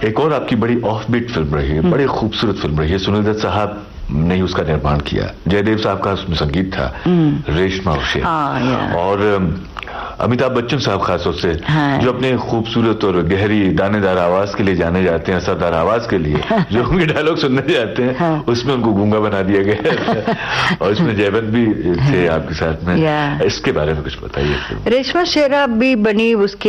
एक और आपकी बड़ी ऑफ बीट फिल्म रही है, बड़ी खूबसूरत फिल्म रही है, सुनील दत्त साहब ने उसका निर्माण किया, जयदेव साहब का उसमें संगीत था, रेशमा और शेर। और अमिताभ बच्चन साहब खासतौर से जो अपने खूबसूरत और गहरी दानेदार आवाज के लिए जाने जाते हैं, असरदार आवाज के लिए, जो उनके डायलॉग सुनने जाते हैं उसमें उनको गूंगा बना दिया गया। और इसमें जयवंत भी थे आपके साथ में, इसके बारे में कुछ बताइए। रेशमा शेरा भी बनी उसके